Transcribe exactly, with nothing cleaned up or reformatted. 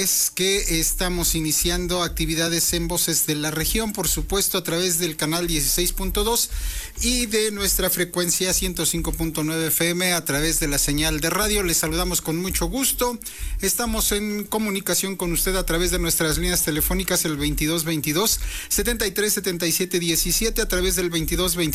Es que estamos iniciando actividades en Voces de la Región, por supuesto a través del canal dieciséis punto dos y de nuestra frecuencia ciento cinco punto nueve F M a través de la señal de radio. Les saludamos con mucho gusto. Estamos en comunicación con usted a través de nuestras líneas telefónicas, el veintidós veintidós, setenta y tres setenta y siete diecisiete, a través del veintidós veintidós